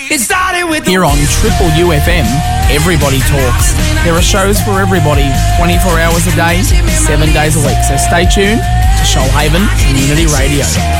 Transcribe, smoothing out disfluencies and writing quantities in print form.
Here on Triple UFM, everybody talks. There are shows for everybody, 24 hours a day, 7 days a week. So stay tuned to Shoalhaven Community Radio.